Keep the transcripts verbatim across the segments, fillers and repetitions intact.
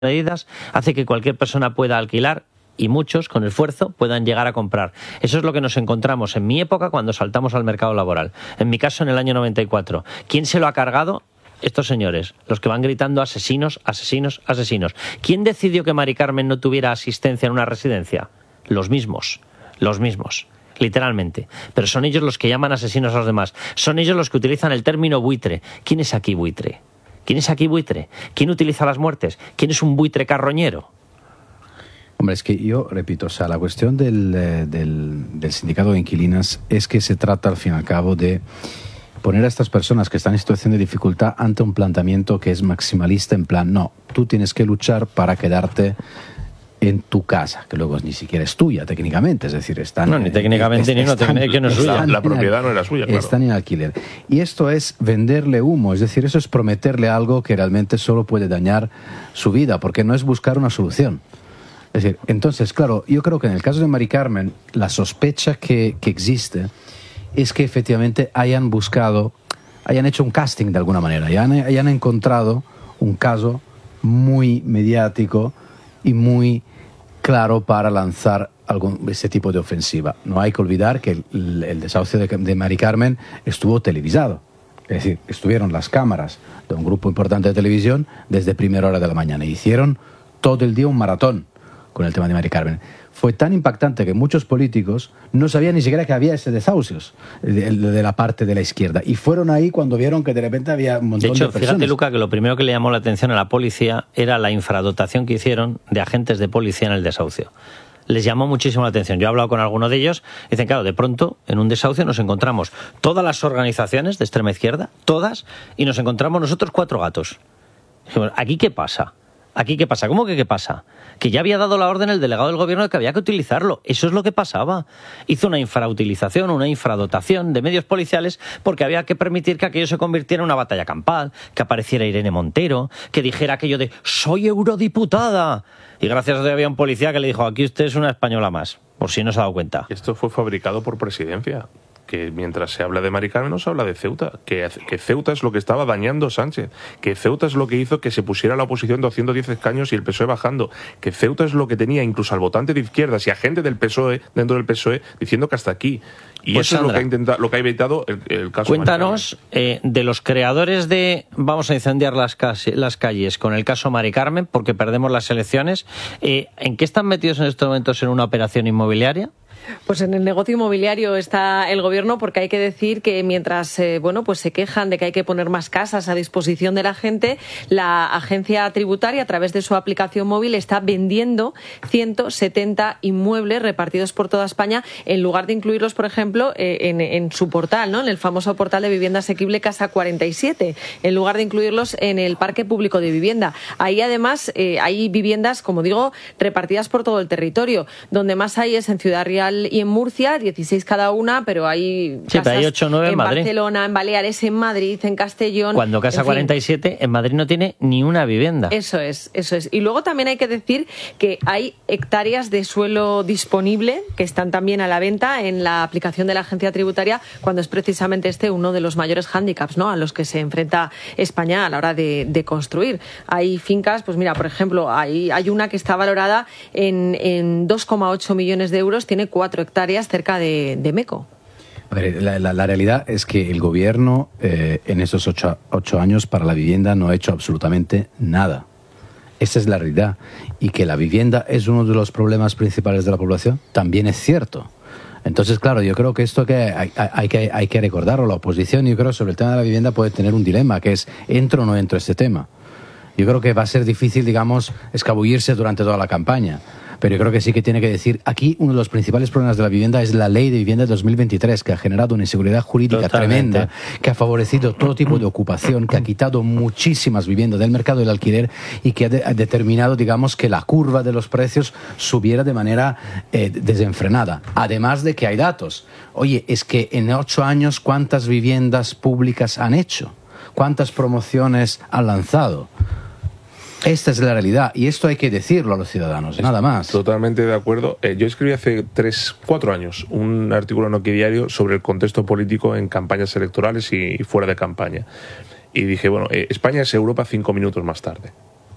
medidas hace que cualquier persona pueda alquilar y muchos, con esfuerzo, puedan llegar a comprar. Eso es lo que nos encontramos en mi época cuando saltamos al mercado laboral. En mi caso, en el año noventa y cuatro. ¿Quién se lo ha cargado? Estos señores, los que van gritando asesinos, asesinos, asesinos. ¿Quién decidió que Mari Carmen no tuviera asistencia en una residencia? Los mismos, los mismos. Literalmente. Pero son ellos los que llaman asesinos a los demás. Son ellos los que utilizan el término buitre. ¿Quién es aquí buitre? ¿Quién es aquí buitre? ¿Quién utiliza las muertes? ¿Quién es un buitre carroñero? Hombre, es que yo repito, o sea, la cuestión del, eh, del, del sindicato de inquilinas es que se trata al fin y al cabo de poner a estas personas que están en situación de dificultad ante un planteamiento que es maximalista, en plan, no, tú tienes que luchar para quedarte en tu casa, que luego ni siquiera es tuya técnicamente, es decir, están... No, ni técnicamente, ni no, que no es suya. La propiedad no era suya, claro. Están en alquiler. Y esto es venderle humo, es decir, eso es prometerle algo que realmente solo puede dañar su vida, porque no es buscar una solución. Es decir, entonces, claro, yo creo que en el caso de Mari Carmen, la sospecha que, que existe es que efectivamente hayan buscado, hayan hecho un casting de alguna manera, y hayan, hayan encontrado un caso muy mediático y muy claro para lanzar algún, ese tipo de ofensiva. No hay que olvidar que el, el desahucio de, de Mari Carmen estuvo televisado. Es decir, estuvieron las cámaras de un grupo importante de televisión desde primera hora de la mañana. Y hicieron todo el día un maratón con el tema de Mari Carmen. Fue tan impactante que muchos políticos no sabían ni siquiera que había ese desahucios de, de la parte de la izquierda. Y fueron ahí cuando vieron que de repente había un montón de, hecho, de personas. Fíjate, Luca, que lo primero que le llamó la atención a la policía era la infradotación que hicieron de agentes de policía en el desahucio. Les llamó muchísimo la atención. Yo he hablado con alguno de ellos y dicen, claro, de pronto en un desahucio nos encontramos todas las organizaciones de extrema izquierda, todas, y nos encontramos nosotros cuatro gatos. Dijimos, ¿aquí qué pasa? ¿Aquí qué pasa? ¿Cómo que qué pasa? Que ya había dado la orden el delegado del gobierno de que había que utilizarlo. Eso es lo que pasaba. Hizo una infrautilización, una infradotación de medios policiales porque había que permitir que aquello se convirtiera en una batalla campal, que apareciera Irene Montero, que dijera aquello de «soy eurodiputada». Y gracias a Dios había un policía que le dijo «aquí usted es una española más», por si no se ha dado cuenta. Esto fue fabricado por Presidencia. Que mientras se habla de Mari Carmen no se habla de Ceuta, que, que Ceuta es lo que estaba dañando Sánchez, que Ceuta es lo que hizo que se pusiera la oposición doscientos diez escaños y el P S O E bajando, que Ceuta es lo que tenía incluso al votante de izquierdas y a gente del P S O E, dentro del P S O E, diciendo que hasta aquí. Y pues eso Sandra, es lo que ha intentado, lo que ha evitado el, el caso. Cuéntanos, eh, de los creadores de vamos a incendiar las, casi, las calles con el caso Mari Carmen, porque perdemos las elecciones, eh, ¿en qué están metidos en estos momentos en una operación inmobiliaria? Pues en el negocio inmobiliario está el gobierno, porque hay que decir que mientras eh, bueno, pues se quejan de que hay que poner más casas a disposición de la gente, la agencia tributaria, a través de su aplicación móvil, está vendiendo ciento setenta inmuebles repartidos por toda España, en lugar de incluirlos, por ejemplo, eh, en, en su portal, ¿no? En el famoso portal de vivienda asequible Casa cuarenta y siete, en lugar de incluirlos en el parque público de vivienda. Ahí, además, eh, hay viviendas, como digo, repartidas por todo el territorio. Donde más hay es en Ciudad Real y en Murcia, dieciséis cada una, pero hay sí, casas pero hay ocho o nueve en, en Madrid. Barcelona, en Baleares, en Madrid, en Castellón. Cuando Casa en cuarenta y siete en Madrid no tiene ni una vivienda. Eso es, eso es. Y luego también hay que decir que hay hectáreas de suelo disponible que están también a la venta en la aplicación de la agencia tributaria, cuando es precisamente este uno de los mayores hándicaps, ¿no?, a los que se enfrenta España a la hora de, de construir. Hay fincas, pues mira, por ejemplo, hay, hay una que está valorada en, en dos coma ocho millones de euros, tiene cuatro hectáreas cerca de, de Meco. A ver, la, la, la realidad es que el gobierno eh, en esos ocho, ocho años para la vivienda no ha hecho absolutamente nada. Esa es la realidad. Y que la vivienda es uno de los problemas principales de la población también es cierto. Entonces, claro, yo creo que esto que hay, hay, que, hay que recordarlo. La oposición, yo creo, sobre el tema de la vivienda puede tener un dilema, que es ¿entro o no entro a este tema? Yo creo que va a ser difícil, digamos, escabullirse durante toda la campaña. Pero yo creo que sí que tiene que decir, aquí uno de los principales problemas de la vivienda es la ley de vivienda de dos mil veintitrés, que ha generado una inseguridad jurídica Totalmente. tremenda, que ha favorecido todo tipo de ocupación, que ha quitado muchísimas viviendas del mercado del alquiler y que ha, de, ha determinado, digamos, que la curva de los precios subiera de manera eh, desenfrenada. Además de que hay datos. Oye, es que en ocho años, ¿cuántas viviendas públicas han hecho? ¿Cuántas promociones han lanzado? Esta es la realidad y esto hay que decirlo a los ciudadanos, nada más. Totalmente de acuerdo. Eh, yo escribí hace tres, cuatro años un artículo en Oquidiario sobre el contexto político en campañas electorales y, y fuera de campaña. Y dije, bueno, eh, España es Europa cinco minutos más tarde.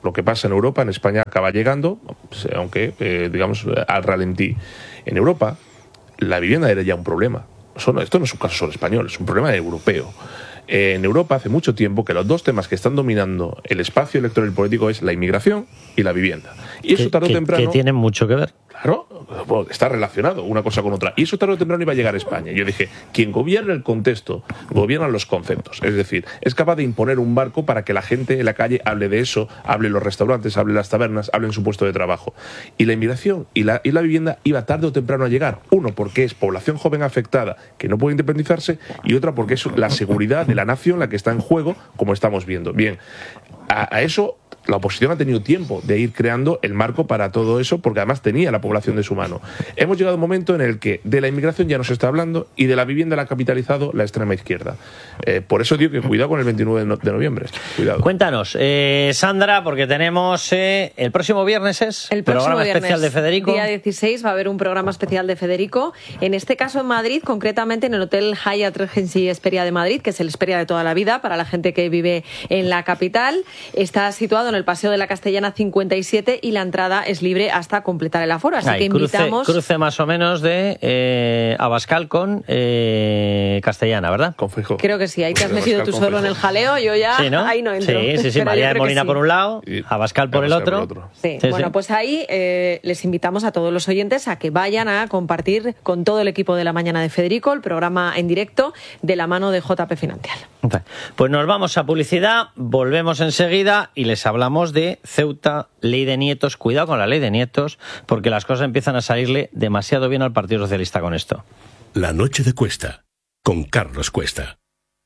Lo que pasa en Europa, en España acaba llegando, aunque, eh, digamos, al ralentí. En Europa, la vivienda era ya un problema. Esto no es un caso solo español, es un problema europeo. En Europa hace mucho tiempo que los dos temas que están dominando el espacio electoral y político es la inmigración y la vivienda. Y eso tarde o temprano... Que tienen mucho que ver. Claro, bueno, está relacionado una cosa con otra. Y eso tarde o temprano iba a llegar a España. Yo dije, quien gobierna el contexto, gobierna los conceptos. Es decir, es capaz de imponer un barco para que la gente en la calle hable de eso, hable en los restaurantes, hable en las tabernas, hable en su puesto de trabajo. Y la inmigración y la, y la vivienda iba tarde o temprano a llegar. Uno, porque es población joven afectada que no puede independizarse, y otra, porque es la seguridad de la nación la que está en juego, como estamos viendo. Bien, a, a eso... La oposición ha tenido tiempo de ir creando el marco para todo eso, porque además tenía la población de su mano. Hemos llegado a un momento en el que de la inmigración ya no se está hablando y de la vivienda la ha capitalizado la extrema izquierda. Eh, por eso digo que cuidado con el veintinueve de, no, de noviembre. Cuidado. Cuéntanos, eh, Sandra, porque tenemos eh, el próximo viernes es el próximo programa viernes, especial de Federico. Día dieciséis va a haber un programa especial de Federico. En este caso en Madrid, concretamente en el Hotel Hyatt Regency Esperia de Madrid, que es el Esperia de toda la vida para la gente que vive en la capital. Está situado en el Paseo de la Castellana cincuenta y siete y la entrada es libre hasta completar el aforo. Así Ay, que invitamos... Cruce, cruce más o menos de eh, Abascal con eh, Castellana, ¿verdad? Con Feijóo. Creo que sí. Ahí te has metido tú solo en el jaleo. Yo ya sí, ¿no? ahí no entro. Sí, sí, sí. Pero María de Molina sí. por un lado, Abascal por, Abascal el, otro. por el otro. Sí. Sí, bueno, sí. pues ahí eh, les invitamos a todos los oyentes a que vayan a compartir con todo el equipo de La Mañana de Federico el programa en directo de la mano de J P Financial. Pues nos vamos a publicidad, volvemos enseguida y les hablamos de Ceuta, ley de nietos. Cuidado con la ley de nietos, porque las cosas empiezan a salirle demasiado bien al Partido Socialista con esto. La noche de Cuesta, con Carlos Cuesta.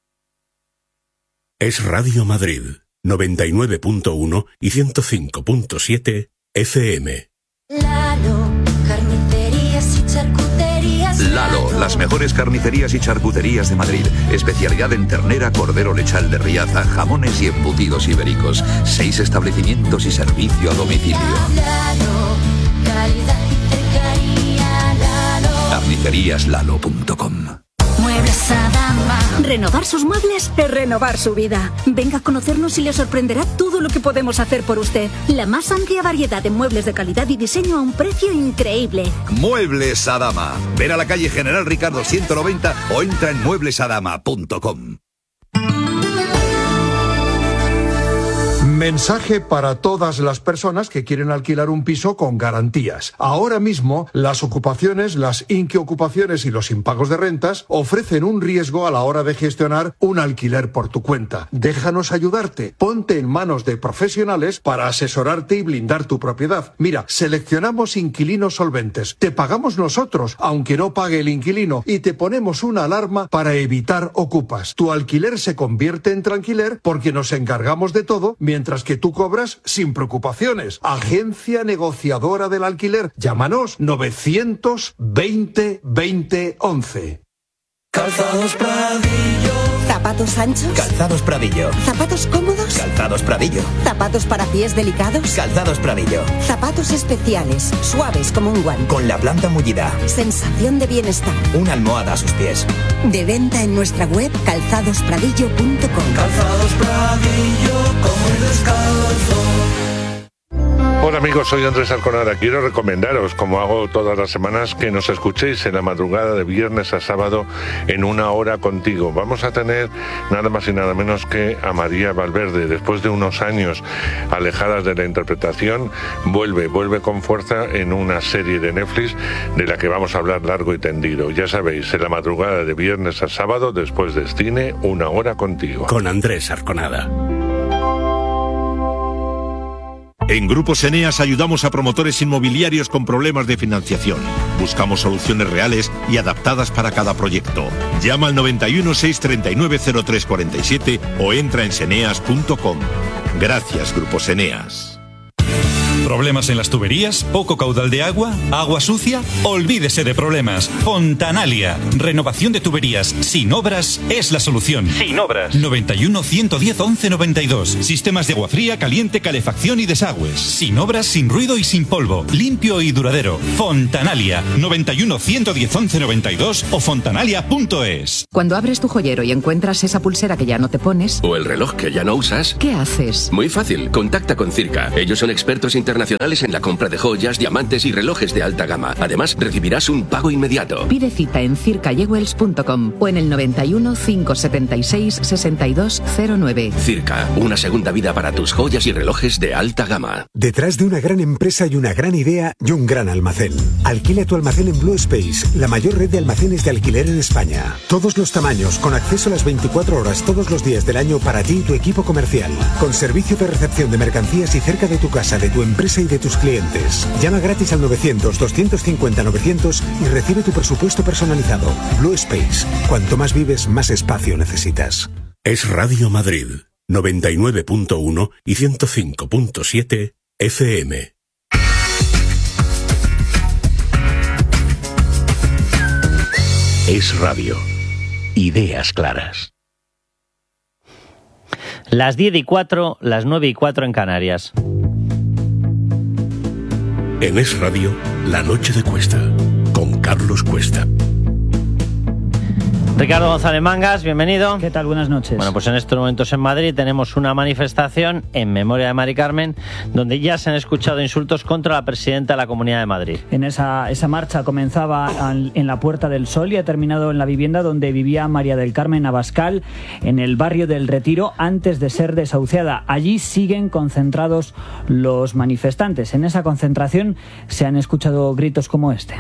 Es Radio Madrid, noventa y nueve punto uno y ciento cinco punto siete F M. Lalo, carnicerías y charcuterías. Lalo, las mejores carnicerías y charcuterías de Madrid. Especialidad en ternera, cordero lechal de Riaza, jamones y embutidos ibéricos. Seis establecimientos y servicio a domicilio. Lalo, calidad y cercanía. Lalo. carnicerías lalo punto com. Muebles Adama. Renovar sus muebles es renovar su vida. Venga a conocernos y le sorprenderá todo lo que podemos hacer por usted. La más amplia variedad de muebles de calidad y diseño a un precio increíble. Muebles Adama. Ven a la calle General Ricardo ciento noventa o entra en muebles adama punto com. Mensaje para todas las personas que quieren alquilar un piso con garantías. Ahora mismo, las ocupaciones, las inquiocupaciones y los impagos de rentas ofrecen un riesgo a la hora de gestionar un alquiler por tu cuenta. Déjanos ayudarte. Ponte en manos de profesionales para asesorarte y blindar tu propiedad. Mira, seleccionamos inquilinos solventes. Te pagamos nosotros, aunque no pague el inquilino, y te ponemos una alarma para evitar ocupas. Tu alquiler se convierte en tranquiler porque nos encargamos de todo mientras Mientras que tú cobras sin preocupaciones. Agencia negociadora del alquiler. Llámanos novecientos veinte veinte once. Calzados Pradillo. ¿Zapatos anchos? Calzados Pradillo. ¿Zapatos cómodos? Calzados Pradillo. ¿Zapatos para pies delicados? Calzados Pradillo. Zapatos especiales, suaves como un guante. Con la planta mullida. Sensación de bienestar. Una almohada a sus pies. De venta en nuestra web calzados pradillo punto com. Calzados Pradillo, como descalzo. Hola amigos, soy Andrés Arconada. Quiero recomendaros, como hago todas las semanas, que nos escuchéis en la madrugada de viernes a sábado en Una Hora Contigo. Vamos a tener nada más y nada menos que a María Valverde. Después de unos años alejadas de la interpretación, vuelve, vuelve con fuerza en una serie de Netflix de la que vamos a hablar largo y tendido. Ya sabéis, en la madrugada de viernes a sábado, después de cine, Una Hora Contigo. Con Andrés Arconada. En Grupos Eneas ayudamos a promotores inmobiliarios con problemas de financiación. Buscamos soluciones reales y adaptadas para cada proyecto. Llama al noventa y uno, seiscientos treinta y nueve, cero tres cuarenta y siete o entra en seneas punto com. Gracias, Grupos Eneas. ¿Problemas en las tuberías? ¿Poco caudal de agua? ¿Agua sucia? Olvídese de problemas. Fontanalia. Renovación de tuberías sin obras es la solución. Sin obras. noventa y uno, ciento diez, once noventa y dos. Sistemas de agua fría, caliente, calefacción y desagües. Sin obras, sin ruido y sin polvo. Limpio y duradero. Fontanalia. noventa y uno, ciento diez, once noventa y dos o fontanalia punto es. Cuando abres tu joyero y encuentras esa pulsera que ya no te pones, o el reloj que ya no usas, ¿qué haces? Muy fácil, contacta con Circa. Ellos son expertos internacionales en la compra de joyas, diamantes y relojes de alta gama. Además, recibirás un pago inmediato. Pide cita en circa jewels punto com o en el noventa y uno, cinco setenta y seis, sesenta y dos cero nueve. Circa, una segunda vida para tus joyas y relojes de alta gama. Detrás de una gran empresa y una gran idea y un gran almacén. Alquila tu almacén en Blue Space, la mayor red de almacenes de alquiler en España. Todos los tamaños, con acceso a las veinticuatro horas todos los días del año para ti y tu equipo comercial. Con servicio de recepción de mercancías y cerca de tu casa, de tu empresa y de tus clientes. Llama gratis al novecientos, doscientos cincuenta, novecientos y recibe tu presupuesto personalizado. Blue Space. Cuanto más vives, más espacio necesitas. Es Radio Madrid, noventa y nueve punto uno y ciento cinco punto siete F M. Es Radio. Ideas claras. Las diez y cuatro, las nueve y cuatro en Canarias. En Es Radio, La Noche de Cuesta, con Carlos Cuesta. Ricardo González Mangas, bienvenido. ¿Qué tal? Buenas noches. Bueno, pues en estos momentos en Madrid tenemos una manifestación en memoria de Mari Carmen, donde ya se han escuchado insultos contra la presidenta de la Comunidad de Madrid. En esa, esa marcha comenzaba en la Puerta del Sol y ha terminado en la vivienda donde vivía María del Carmen Abascal, en el barrio del Retiro, antes de ser desahuciada. Allí siguen concentrados los manifestantes. En esa concentración se han escuchado gritos como este.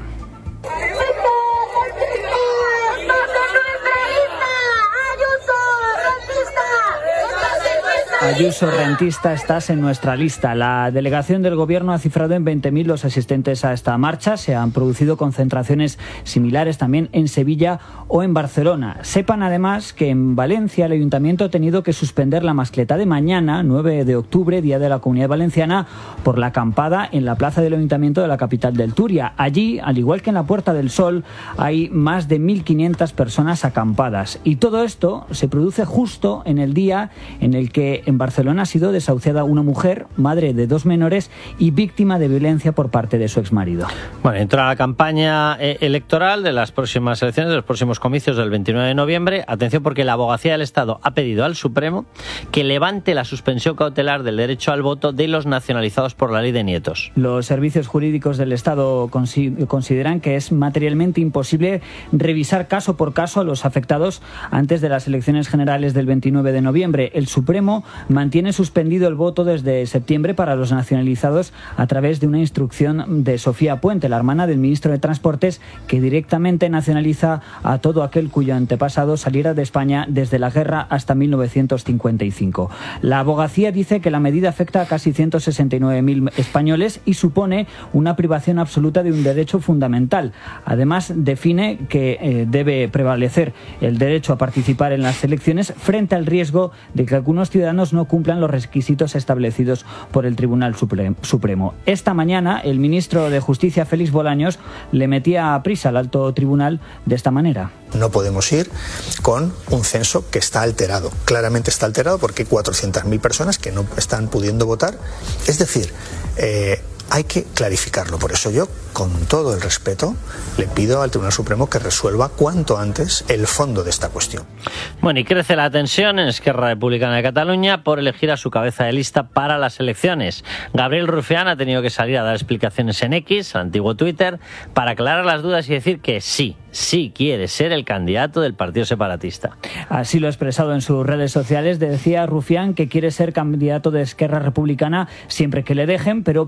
Ayuso, rentista, estás en nuestra lista. La delegación del Gobierno ha cifrado en veinte mil los asistentes a esta marcha. Se han producido concentraciones similares también en Sevilla o en Barcelona. Sepan además que en Valencia el Ayuntamiento ha tenido que suspender la mascleta de mañana, nueve de octubre, Día de la Comunidad Valenciana, por la acampada en la plaza del Ayuntamiento de la capital del Turia. Allí, al igual que en la Puerta del Sol, hay más de mil quinientas personas acampadas. Y todo esto se produce justo en el día en el que en Barcelona ha sido desahuciada una mujer, madre de dos menores y víctima de violencia por parte de su exmarido. Bueno, entra la campaña eh, electoral de las próximas elecciones, de los próximos comicios del veintinueve de noviembre. Atención, porque la Abogacía del Estado ha pedido al Supremo que levante la suspensión cautelar del derecho al voto de los nacionalizados por la ley de nietos. Los servicios jurídicos del Estado consideran que es materialmente imposible revisar caso por caso a los afectados antes de las elecciones generales del veintinueve de noviembre. El Supremo mantiene suspendido el voto desde septiembre para los nacionalizados a través de una instrucción de Sofía Puente, la hermana del ministro de Transportes, que directamente nacionaliza a todo aquel cuyo antepasado saliera de España desde la guerra hasta mil novecientos cincuenta y cinco. La abogacía dice que la medida afecta a casi ciento sesenta y nueve mil españoles y supone una privación absoluta de un derecho fundamental. Además, define que eh, debe prevalecer el derecho a participar en las elecciones frente al riesgo de que algunos ciudadanos no cumplan los requisitos establecidos por el Tribunal Supremo. Esta mañana, el ministro de Justicia, Félix Bolaños, le metía a prisa al alto tribunal de esta manera. No podemos ir con un censo que está alterado. Claramente está alterado porque hay cuatrocientas mil personas que no están pudiendo votar. Es decir, eh, hay que clarificarlo. Por eso yo, con todo el respeto, le pido al Tribunal Supremo que resuelva cuanto antes el fondo de esta cuestión. Bueno, y crece la tensión en Esquerra Republicana de Cataluña por elegir a su cabeza de lista para las elecciones. Gabriel Rufián ha tenido que salir a dar explicaciones en X, el antiguo Twitter, para aclarar las dudas y decir que sí, sí quiere ser el candidato del Partido Separatista. Así lo ha expresado en sus redes sociales. Decía Rufián que quiere ser candidato de Esquerra Republicana siempre que le dejen, pero bajo unas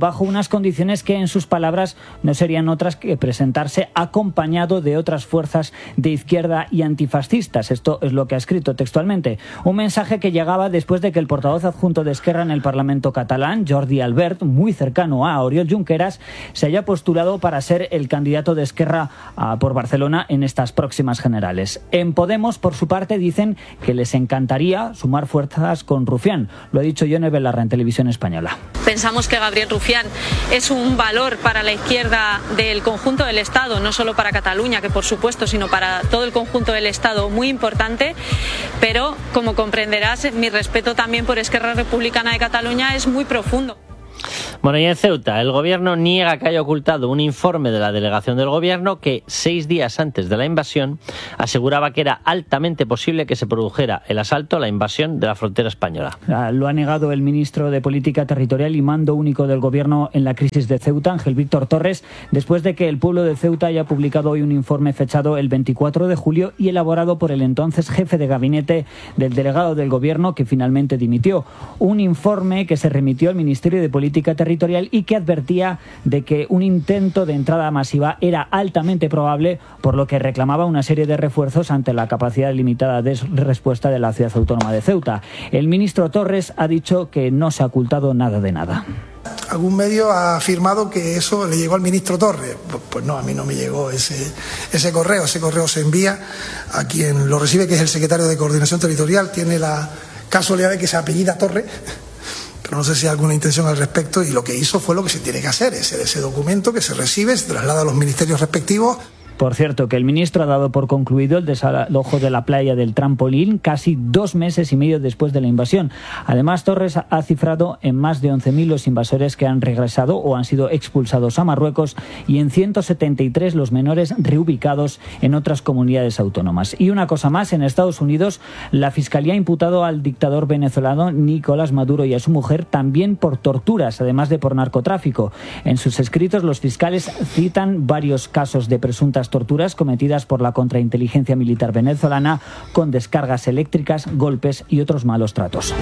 condiciones que en sus palabras no serían otras que presentarse acompañado de otras fuerzas de izquierda y antifascistas. Esto es lo que ha escrito textualmente. Un mensaje que llegaba después de que el portavoz adjunto de Esquerra en el Parlamento catalán, Jordi Albert, muy cercano a Oriol Junqueras, se haya postulado para ser el candidato de Esquerra a, por Barcelona en estas próximas generales. En Podemos, por su parte, dicen que les encantaría sumar fuerzas con Rufián. Lo ha dicho Yone Belarra en Televisión Española. Pensamos que Gabriel Rufián es un valor para la izquierda del conjunto del Estado, no solo para Cataluña, que por supuesto, sino para todo el conjunto del Estado, muy importante, pero como comprenderás, mi respeto también por Esquerra Republicana de Cataluña es muy profundo. Bueno, y en Ceuta, el gobierno niega que haya ocultado un informe de la delegación del gobierno que, seis días antes de la invasión, aseguraba que era altamente posible que se produjera el asalto a la invasión de la frontera española. Lo ha negado el ministro de Política Territorial y Mando Único del Gobierno en la crisis de Ceuta, Ángel Víctor Torres, después de que el pueblo de Ceuta haya publicado hoy un informe fechado el veinticuatro de julio y elaborado por el entonces jefe de gabinete del delegado del gobierno, que finalmente dimitió. Un informe que se remitió al Ministerio de Política Territorial y que advertía de que un intento de entrada masiva era altamente probable, por lo que reclamaba una serie de refuerzos ante la capacidad limitada de respuesta de la ciudad autónoma de Ceuta. El ministro Torres ha dicho que no se ha ocultado nada de nada. Algún medio ha afirmado que eso le llegó al ministro Torres. Pues no, a mí no me llegó ese, ese correo. Ese correo se envía a quien lo recibe, que es el secretario de Coordinación Territorial. Tiene la casualidad de que se apellida Torres. Pero no sé si hay alguna intención al respecto, y lo que hizo fue lo que se tiene que hacer, es ese documento que se recibe, se traslada a los ministerios respectivos. Por cierto, que el ministro ha dado por concluido el desalojo de la playa del Trampolín casi dos meses y medio después de la invasión. Además, Torres ha cifrado en más de once mil los invasores que han regresado o han sido expulsados a Marruecos y en ciento setenta y tres los menores reubicados en otras comunidades autónomas. Y una cosa más, en Estados Unidos, la Fiscalía ha imputado al dictador venezolano Nicolás Maduro y a su mujer también por torturas, además de por narcotráfico. En sus escritos, los fiscales citan varios casos de presuntas torturas cometidas por la contrainteligencia militar venezolana, con descargas eléctricas, golpes y otros malos tratos.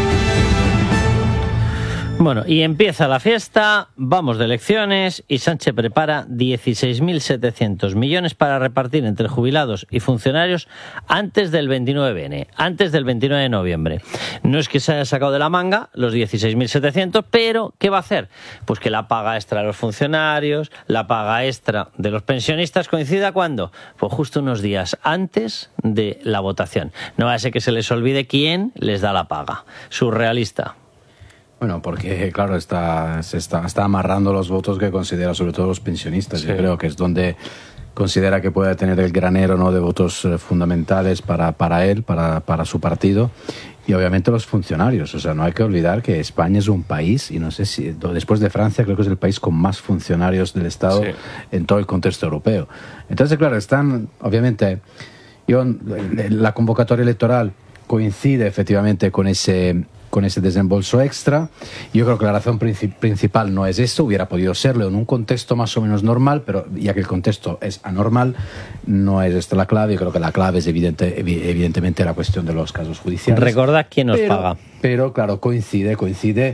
Bueno, y empieza la fiesta, vamos de elecciones y Sánchez prepara dieciséis mil setecientos millones para repartir entre jubilados y funcionarios antes del veintinueve ene, antes del veintinueve de noviembre. No es que se haya sacado de la manga los dieciséis mil setecientos, pero ¿qué va a hacer? Pues que la paga extra de los funcionarios, la paga extra de los pensionistas coincida ¿cuándo? Pues justo unos días antes de la votación. No va a ser que se les olvide quién les da la paga. Surrealista. Bueno, porque claro, está, se está, está amarrando los votos que considera, sobre todo los pensionistas. Sí. Yo creo que es donde considera que puede tener el granero, ¿no?, de votos eh, fundamentales para, para él, para, para su partido. Y obviamente los funcionarios. O sea, no hay que olvidar que España es un país, y no sé si después de Francia creo que es el país con más funcionarios del Estado, sí, en todo el contexto europeo. Entonces, claro, están, obviamente, yo, la convocatoria electoral coincide efectivamente con ese con ese desembolso extra. Yo creo que la razón princip- principal no es esto, hubiera podido serlo en un contexto más o menos normal, pero ya que el contexto es anormal, no es esta la clave. Yo creo que la clave es evidente, evidentemente la cuestión de los casos judiciales. Recordad quién nos pero, paga. Pero claro, coincide, coincide,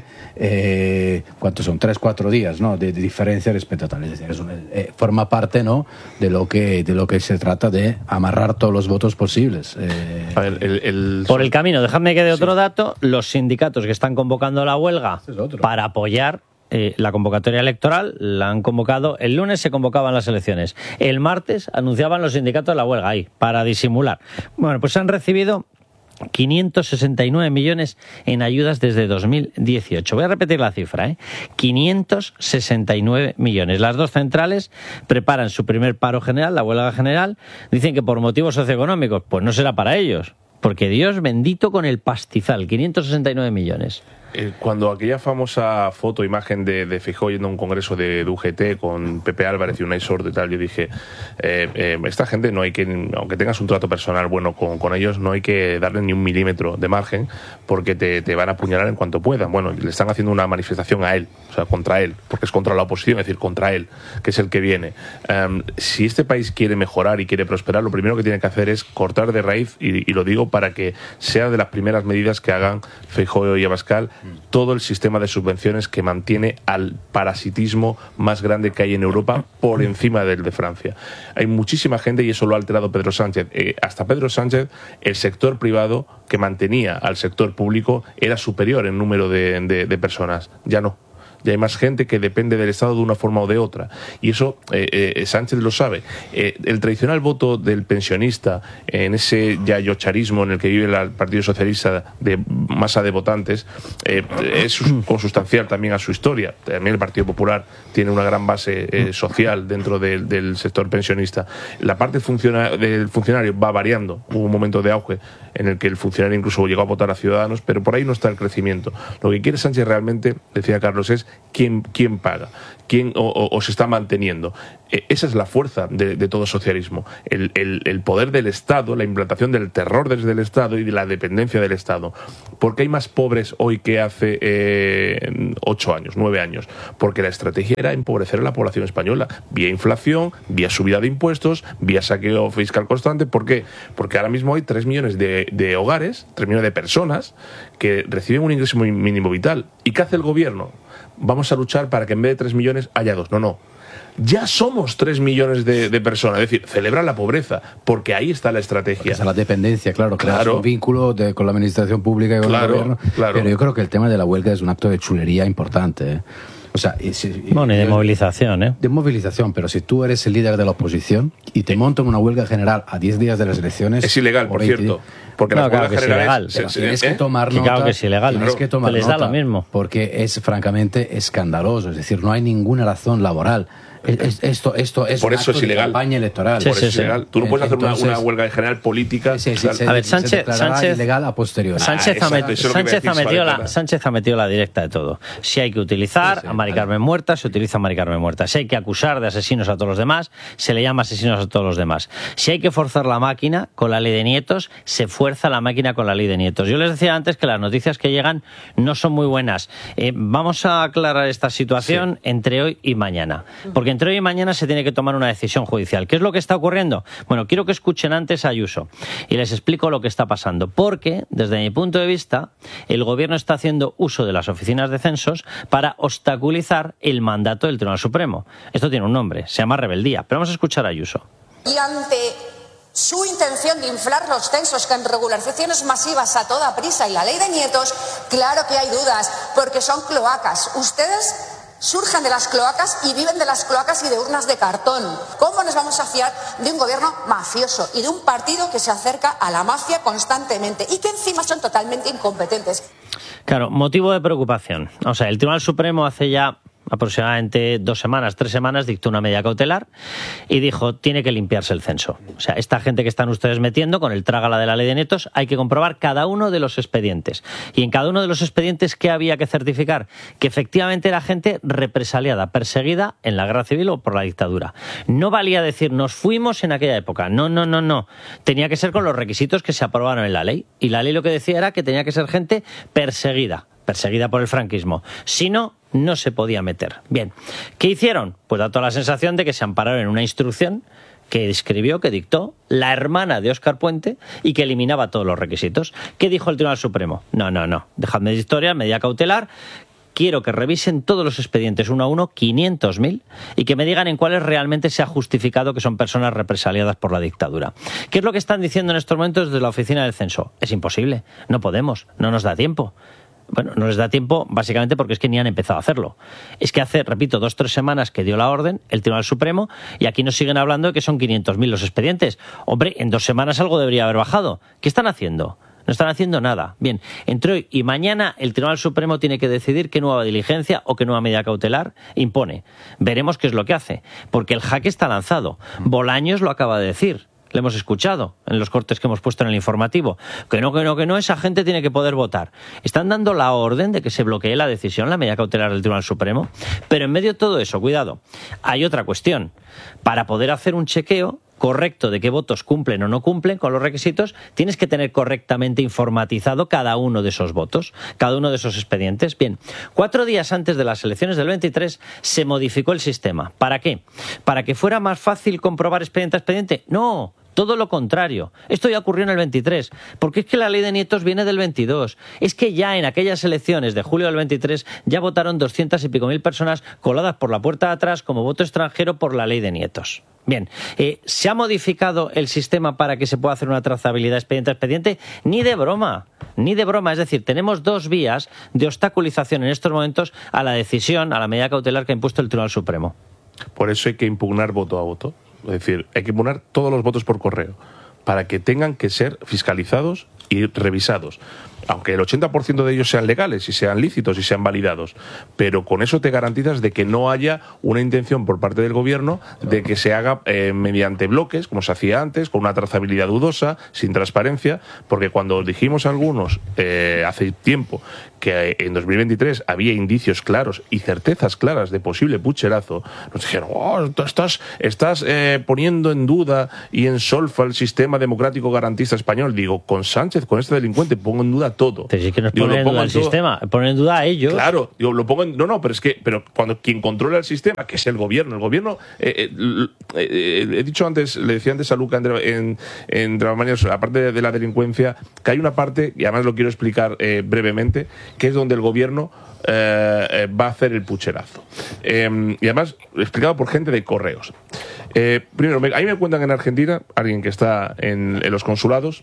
eh, ¿cuántos son? Tres, cuatro días, ¿no?, de, de diferencia respecto a tal. Es decir, es un, eh, forma parte, ¿no?, de lo que de lo que se trata de amarrar todos los votos posibles. Eh, a ver, el, el... Por el camino, déjame que dé otro sí. dato. Los sindicatos que están convocando la huelga es para apoyar eh, la convocatoria electoral la han convocado. El lunes se convocaban las elecciones. El martes anunciaban los sindicatos la huelga ahí, para disimular. Bueno, pues han recibido quinientos sesenta y nueve millones en ayudas desde dos mil dieciocho. Voy a repetir la cifra, ¿eh? quinientos sesenta y nueve millones. Las dos centrales preparan su primer paro general, la huelga general. Dicen que por motivos socioeconómicos, pues no será para ellos. Porque Dios bendito con el pastizal, quinientos sesenta y nueve millones. Eh, cuando aquella famosa foto, imagen de, de Feijóo yendo a un congreso de, de U G T con Pepe Álvarez y Unai Sordo y tal, yo dije, eh, eh, esta gente no hay que, aunque tengas un trato personal bueno con, con ellos, no hay que darle ni un milímetro de margen, porque te, te van a apuñalar en cuanto puedan. Bueno, le están haciendo una manifestación a él, o sea, contra él, porque es contra la oposición, es decir, contra él, que es el que viene. Um, si este país quiere mejorar y quiere prosperar, lo primero que tiene que hacer es cortar de raíz, y, y lo digo para que sea de las primeras medidas que hagan Feijóo y Abascal, todo el sistema de subvenciones que mantiene al parasitismo más grande que hay en Europa por encima del de Francia. Hay muchísima gente, y eso lo ha alterado Pedro Sánchez. Eh, hasta Pedro Sánchez, el sector privado que mantenía al sector público era superior en número de, de, de personas. Ya no. Y hay más gente que depende del Estado de una forma o de otra. Y eso eh, eh, Sánchez lo sabe. Eh, el tradicional voto del pensionista, eh, en ese yayocharismo en el que vive el Partido Socialista de masa de votantes, eh, es consustancial también a su historia. También el Partido Popular tiene una gran base eh, social dentro de, del sector pensionista. La parte funciona, del funcionario va variando. Hubo un momento de auge en el que el funcionario incluso llegó a votar a Ciudadanos, pero por ahí no está el crecimiento. Lo que quiere Sánchez realmente, decía Carlos, es quién, quién paga, quién o, o, o se está manteniendo. Eh, esa es la fuerza de, de todo socialismo, el, el, el poder del Estado, la implantación del terror desde el Estado y de la dependencia del Estado. ¿Por qué hay más pobres hoy que hace eh, ocho años, nueve años? Porque la estrategia era empobrecer a la población española, vía inflación, vía subida de impuestos, vía saqueo fiscal constante. ¿Por qué? Porque ahora mismo hay tres millones de, de hogares, tres millones de personas que reciben un ingreso mínimo vital. ¿Y qué hace el gobierno? Vamos a luchar para que en vez de tres millones haya dos. No, no. Ya somos tres millones de, de personas. Es decir, celebra la pobreza, porque ahí está la estrategia. Esa es la dependencia, claro. Claro. Claro. Un vínculo de, con la administración pública y con Claro, el gobierno. claro. Pero yo creo que el tema de la huelga es un acto de chulería importante, ¿eh? O sea, y si, y, Bueno, y de movilización, ¿eh? De movilización, pero si tú eres el líder de la oposición y te montan una huelga general a diez días de las elecciones... Es ilegal, por veinte cierto. días, Porque No, la claro huelga que es general ilegal. es- pero se- tienes ¿eh? que tomar Que nota. claro que es ilegal. Tienes Claro. que tomar Que les da nota, lo mismo. porque es francamente escandaloso. Es decir, no hay ninguna razón laboral. Es- es- esto, esto es Por un eso acto es de ilegal. campaña electoral. Por eso es ilegal. Tú no puedes hacer una, Entonces- una huelga general política. Sí, sí, tal. se- A ver, se Sánchez, declarará Sánchez, ilegal a posteriori. Sánchez, Ah, ha, exacto, met- eso es lo que Sánchez, decís, ha metido vale, la, vale. Sánchez ha metido la directa de todo. Si hay que utilizar Sí, sí, a Mari vale. Carmen muerta, se utiliza a Mari Carmen muerta. Si hay que acusar de asesinos a todos los demás, se le llama asesinos a todos los demás. Si hay que forzar la máquina con la ley de nietos, se fuerza la máquina con la ley de nietos. Yo les decía antes que las noticias que llegan no son muy buenas. Eh, vamos a aclarar esta situación sí. entre hoy y mañana. Porque entre hoy y mañana se tiene que tomar una decisión judicial. ¿Qué es lo que está ocurriendo? Bueno, quiero que escuchen antes a Ayuso y les explico lo que está pasando. Porque, desde mi punto de vista, el gobierno está haciendo uso de las oficinas de censos para obstaculizar el mandato del Tribunal Supremo. Esto tiene un nombre, se llama rebeldía. Pero vamos a escuchar a Ayuso. Y ante su intención de inflar los censos con regularizaciones masivas a toda prisa y la ley de nietos, claro que hay dudas, porque son cloacas. Ustedes surgen de las cloacas y viven de las cloacas y de urnas de cartón. ¿Cómo nos vamos a fiar de un gobierno mafioso y de un partido que se acerca a la mafia constantemente y que encima son totalmente incompetentes? Claro, motivo de preocupación. O sea, el Tribunal Supremo hace ya aproximadamente dos semanas, tres semanas, dictó una medida cautelar y dijo, tiene que limpiarse el censo. O sea, esta gente que están ustedes metiendo con el trágala de la ley de netos, hay que comprobar cada uno de los expedientes. Y en cada uno de los expedientes, ¿qué había que certificar? Que efectivamente era gente represaliada, perseguida en la guerra civil o por la dictadura. No valía decir, nos fuimos en aquella época. No, no, no, no. Tenía que ser con los requisitos que se aprobaron en la ley. Y la ley lo que decía era que tenía que ser gente perseguida. perseguida por el franquismo. Si no, no se podía meter. Bien, ¿qué hicieron? Pues da toda la sensación de que se ampararon en una instrucción que escribió, que dictó la hermana de Óscar Puente y que eliminaba todos los requisitos. ¿Qué dijo el Tribunal Supremo? No, no, no. Dejadme de historia, medida cautelar. Quiero que revisen todos los expedientes uno a uno, quinientos mil, y que me digan en cuáles realmente se ha justificado que son personas represaliadas por la dictadura. ¿Qué es lo que están diciendo en estos momentos desde la oficina del censo? Es imposible, no podemos, no nos da tiempo. Bueno, no les da tiempo básicamente porque es que ni han empezado a hacerlo. Es que hace, repito, dos o tres semanas que dio la orden el Tribunal Supremo y aquí nos siguen hablando de que son quinientos mil los expedientes. Hombre, en dos semanas algo debería haber bajado. ¿Qué están haciendo? No están haciendo nada. Bien, entre hoy y mañana el Tribunal Supremo tiene que decidir qué nueva diligencia o qué nueva medida cautelar impone. Veremos qué es lo que hace, porque el jaque está lanzado. Bolaños lo acaba de decir. Le hemos escuchado en los cortes que hemos puesto en el informativo. Que no, que no, que no, esa gente tiene que poder votar. Están dando la orden de que se bloquee la decisión, la medida cautelar del Tribunal Supremo. Pero en medio de todo eso, cuidado, hay otra cuestión. Para poder hacer un chequeo correcto de qué votos cumplen o no cumplen con los requisitos, tienes que tener correctamente informatizado cada uno de esos votos, cada uno de esos expedientes. Bien, cuatro días antes de las elecciones del veintitrés se modificó el sistema. ¿Para qué? ¿Para que fuera más fácil comprobar expediente a expediente? No, Todo lo contrario. Esto ya ocurrió en el veintitrés, porque es que la ley de nietos viene del veintidós. Es que ya en aquellas elecciones de julio del veintitrés ya votaron doscientas y pico mil personas coladas por la puerta de atrás como voto extranjero por la ley de nietos. Bien, eh, ¿se ha modificado el sistema para que se pueda hacer una trazabilidad expediente a expediente? Ni de broma, ni de broma. Es decir, tenemos dos vías de obstaculización en estos momentos a la decisión, a la medida cautelar que ha impuesto el Tribunal Supremo. Por eso hay que impugnar voto a voto. Es decir, hay que impugnar todos los votos por correo para que tengan que ser fiscalizados y revisados. Aunque el ochenta por ciento de ellos sean legales y sean lícitos y sean validados. Pero con eso te garantizas de que no haya una intención por parte del gobierno de que se haga eh, mediante bloques, como se hacía antes, con una trazabilidad dudosa, sin transparencia, porque cuando dijimos algunos eh, hace tiempo que en dos mil veintitrés había indicios claros y certezas claras de posible pucherazo, nos dijeron, oh, tú estás, estás eh, poniendo en duda y en solfa el sistema democrático garantista español. Digo, con Sánchez, con este delincuente, pongo en duda todo. Pero sí que no es poner en duda el sistema, poner en duda a ellos. Claro, digo, lo pongo en, no, no, pero es que, pero cuando quien controla el sistema, que es el gobierno, el gobierno, eh, eh, eh, he dicho antes, le decía antes a Luca en, en Dramamañas, la parte de, de la delincuencia, que hay una parte, y además lo quiero explicar eh, brevemente, que es donde el gobierno eh, eh, va a hacer el pucherazo. Eh, y además, explicado por gente de correos. Eh, primero, me, ahí me cuentan en Argentina, alguien que está en, en los consulados,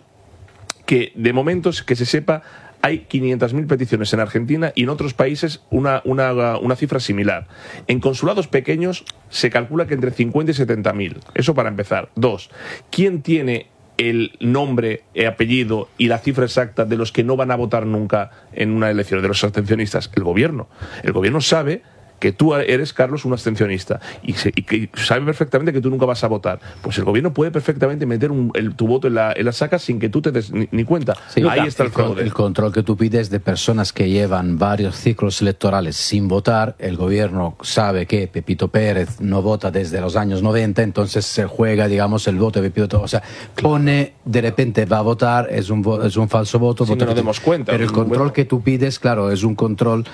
que de momento, que se sepa, hay quinientas mil peticiones en Argentina y en otros países una, una, una cifra similar. En consulados pequeños se calcula que entre cincuenta y setenta mil. Eso para empezar. Dos, ¿quién tiene el nombre, el apellido y la cifra exacta de los que no van a votar nunca en una elección, de los abstencionistas? El gobierno. El gobierno sabe que tú eres, Carlos, un abstencionista y, se, y que sabe perfectamente que tú nunca vas a votar. Pues el gobierno puede perfectamente meter un, el, tu voto en la, en la saca sin que tú te des ni, ni cuenta. Sí, ahí está el fraude. El control que tú pides de personas que llevan varios ciclos electorales sin votar, el gobierno sabe que Pepito Pérez no vota desde los años noventa, entonces se juega, digamos, el voto de Pepito. O sea, pone, de repente va a votar, es un, es un falso voto. Si no nos demos cuenta. Pero el control bueno. que tú pides, claro, es un control...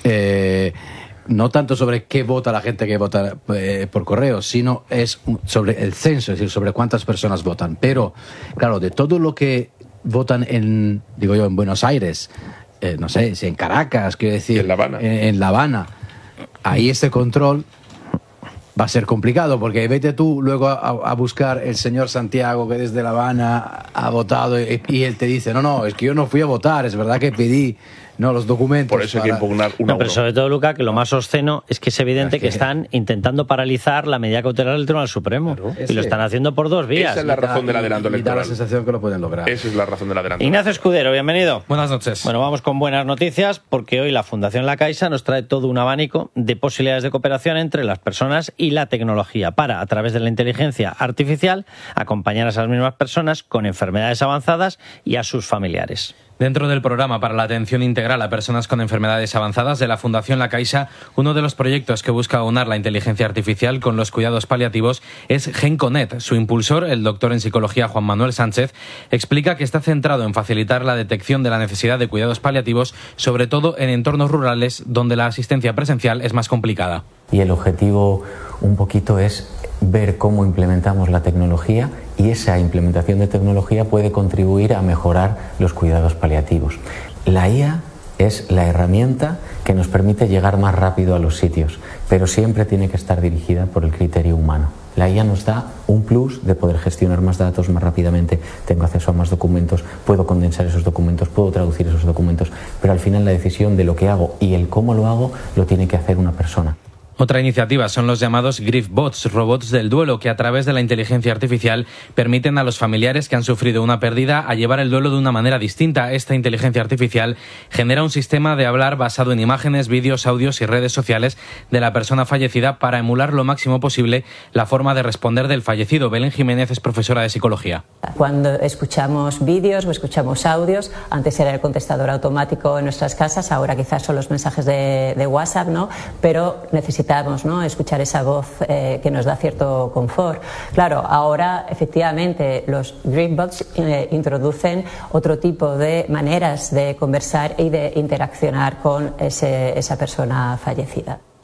Eh, no tanto sobre qué vota la gente que vota eh, por correo, sino es sobre el censo, es decir, sobre cuántas personas votan. Pero, claro, de todo lo que votan en, digo yo, en Buenos Aires, eh, no sé, si en Caracas, quiero decir, en La Habana, en, en La Habana, ahí este control va a ser complicado, porque vete tú luego a, a buscar el señor Santiago que desde La Habana ha votado y, y él te dice, no, no, es que yo no fui a votar, es verdad que pedí no los documentos. Por eso para... hay que impugnar una no, pero sobre todo, Luca, que lo más obsceno es que es evidente es que... que están intentando paralizar la medida cautelar del Tribunal Supremo. Claro. Y lo están haciendo por dos vías. Esa es la razón del adelanto electoral. Y da la sensación que lo pueden lograr. Esa es la razón del adelanto. Ignacio Escudero, bienvenido. Buenas noches. Bueno, vamos con buenas noticias, porque hoy la Fundación La Caixa nos trae todo un abanico de posibilidades de cooperación entre las personas y la tecnología para, a través de la inteligencia artificial, acompañar a esas mismas personas con enfermedades avanzadas y a sus familiares. Dentro del programa para la atención integral a personas con enfermedades avanzadas de la Fundación La Caixa, uno de los proyectos que busca aunar la inteligencia artificial con los cuidados paliativos es GenConet. Su impulsor, el doctor en psicología Juan Manuel Sánchez, explica que está centrado en facilitar la detección de la necesidad de cuidados paliativos, sobre todo en entornos rurales donde la asistencia presencial es más complicada. Y el objetivo un poquito es ver cómo implementamos la tecnología y esa implementación de tecnología puede contribuir a mejorar los cuidados paliativos. La I A es la herramienta que nos permite llegar más rápido a los sitios, pero siempre tiene que estar dirigida por el criterio humano. La I A nos da un plus de poder gestionar más datos más rápidamente, tengo acceso a más documentos, puedo condensar esos documentos, puedo traducir esos documentos, pero al final la decisión de lo que hago y el cómo lo hago lo tiene que hacer una persona. Otra iniciativa son los llamados GriefBots, robots del duelo, que a través de la inteligencia artificial permiten a los familiares que han sufrido una pérdida a llevar el duelo de una manera distinta. Esta inteligencia artificial genera un sistema de hablar basado en imágenes, vídeos, audios y redes sociales de la persona fallecida para emular lo máximo posible la forma de responder del fallecido. Belén Jiménez es profesora de psicología. Cuando escuchamos vídeos o escuchamos audios, antes era el contestador automático en nuestras casas, ahora quizás son los mensajes de, de WhatsApp, ¿no? Pero necesitamos ¿no? escuchar esa voz eh, que nos da cierto confort. Claro, ahora efectivamente los GriefBots eh, introducen otro tipo de maneras de conversar y de interaccionar con ese, esa persona fallecida.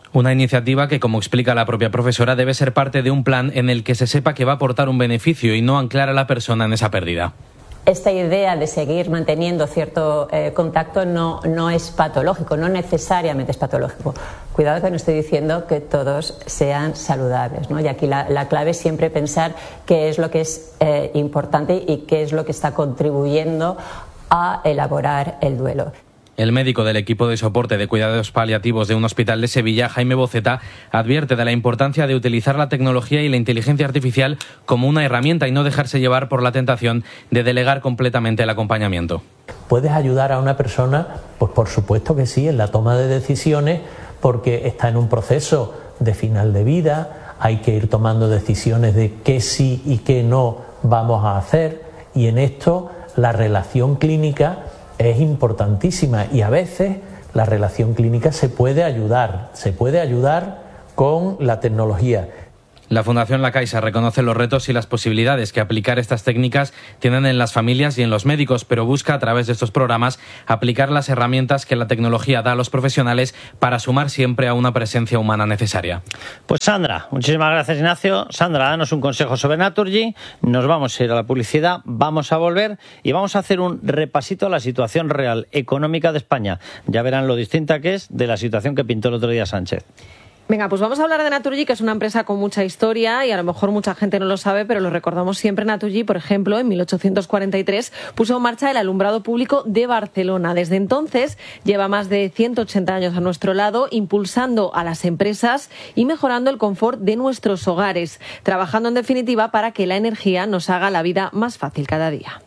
Una iniciativa que, como explica la propia profesora, debe ser parte de un plan en el que se sepa que va a aportar un beneficio y no anclar a la persona en esa pérdida. Esta idea de seguir manteniendo cierto eh, contacto no, no es patológico, no necesariamente es patológico. Cuidado que no estoy diciendo que todos sean saludables, ¿no? Y aquí la, la clave es siempre pensar qué es lo que es eh, importante y qué es lo que está contribuyendo a elaborar el duelo. El médico del equipo de soporte de cuidados paliativos de un hospital de Sevilla, Jaime Boceta, advierte de la importancia de utilizar la tecnología y la inteligencia artificial como una herramienta y no dejarse llevar por la tentación de delegar completamente el acompañamiento. ¿Puedes ayudar a una persona? Pues por supuesto que sí, en la toma de decisiones, porque está en un proceso de final de vida, hay que ir tomando decisiones de qué sí y qué no vamos a hacer, y en esto la relación clínica es importantísima y a veces la relación clínica se puede ayudar, se puede ayudar con la tecnología. La Fundación La Caixa reconoce los retos y las posibilidades que aplicar estas técnicas tienen en las familias y en los médicos, pero busca a través de estos programas aplicar las herramientas que la tecnología da a los profesionales para sumar siempre a una presencia humana necesaria. Pues Sandra, muchísimas gracias, Ignacio. Sandra, danos un consejo sobre Naturgy. Nos vamos a ir a la publicidad, vamos a volver y vamos a hacer un repasito a la situación real económica de España. Ya verán lo distinta que es de la situación que pintó el otro día Sánchez. Venga, pues vamos a hablar de Naturgy, que es una empresa con mucha historia y a lo mejor mucha gente no lo sabe, pero lo recordamos siempre. Naturgy, por ejemplo, en mil ochocientos cuarenta y tres puso en marcha el alumbrado público de Barcelona. Desde entonces lleva más de ciento ochenta años a nuestro lado, impulsando a las empresas y mejorando el confort de nuestros hogares, trabajando en definitiva para que la energía nos haga la vida más fácil cada día.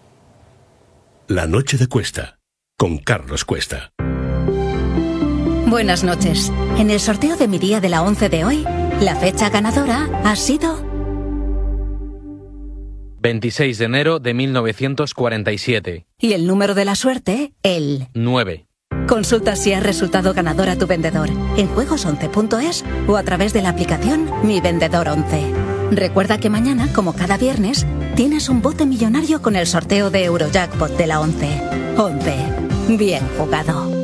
La noche de Cuesta, con Carlos Cuesta. Buenas noches. En el sorteo de mi día de la once de hoy, la fecha ganadora ha sido veintiséis de enero de mil novecientos cuarenta y siete. Y el número de la suerte, el nueve. Consulta si has resultado ganador a tu vendedor en juegos once punto es o a través de la aplicación Mi Vendedor once. Recuerda que mañana, como cada viernes, tienes un bote millonario con el sorteo de Eurojackpot de la once. once. Bien jugado.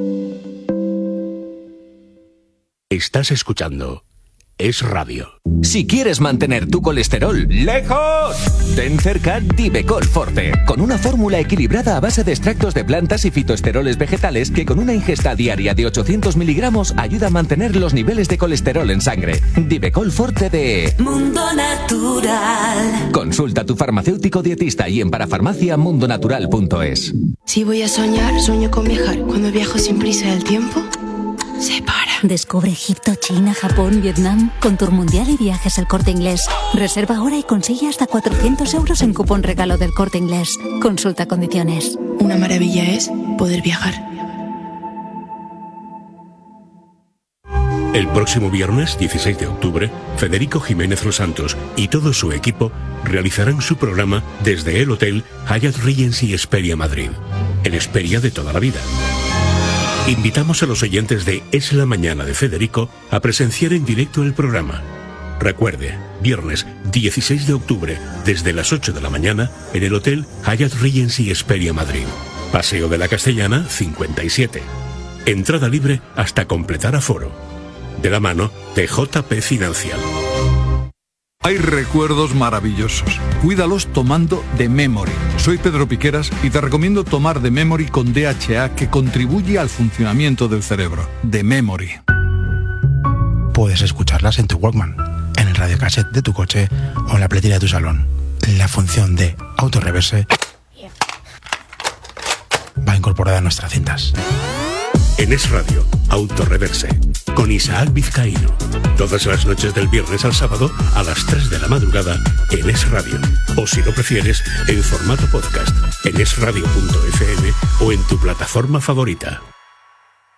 Estás escuchando Es Radio. Si quieres mantener tu colesterol lejos, ten cerca Divecol Forte, con una fórmula equilibrada a base de extractos de plantas y fitoesteroles vegetales que con una ingesta diaria de ochocientos miligramos ayuda a mantener los niveles de colesterol en sangre. Divecol Forte de Mundo Natural. Consulta a tu farmacéutico dietista y en parafarmacia mundonatural punto es. Si voy a soñar, sueño con viajar. Cuando viajo sin prisa del tiempo se para. Descubre Egipto, China, Japón, Vietnam con Tour Mundial y Viajes El Corte Inglés. Reserva ahora y consigue hasta cuatrocientos euros en cupón regalo del Corte Inglés. Consulta condiciones. Una maravilla es poder viajar. El próximo viernes, dieciséis de octubre, Federico Jiménez Los Santos y todo su equipo realizarán su programa desde el Hotel Hyatt Regency Hesperia Madrid, el Hesperia de toda la vida. Invitamos a los oyentes de Es la Mañana de Federico a presenciar en directo el programa. Recuerde, viernes dieciséis de octubre, desde las ocho de la mañana, en el Hotel Hyatt Regency Hesperia Madrid. Paseo de la Castellana, cincuenta y siete. Entrada libre hasta completar aforo. De la mano de J P Financial. Hay recuerdos maravillosos. Cuídalos tomando The Memory. Soy Pedro Piqueras y te recomiendo tomar The Memory con D H A, que contribuye al funcionamiento del cerebro. The Memory. Puedes escucharlas en tu Walkman, en el radiocassette de tu coche o en la pletera de tu salón. La función de autorreverse va incorporada a nuestras cintas. En Es Radio, Autorreverse, con Isaac Vizcaíno. Todas las noches del viernes al sábado a las tres de la madrugada en Es Radio. O si lo prefieres, en formato podcast, en es radio punto f m o en tu plataforma favorita.